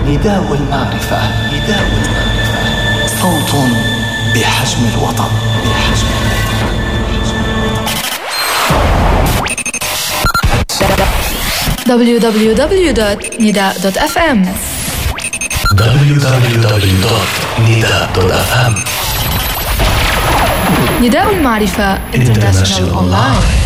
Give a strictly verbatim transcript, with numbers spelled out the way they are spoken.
نداء المعرفة. نداء المعرفة. صوت بحجم الوطن. بحجم دبليو دبليو دبليو دوت نداء دوت اف ام دبليو دبليو دبليو دوت نداء دوت اف ام نداء المعرفة International Online.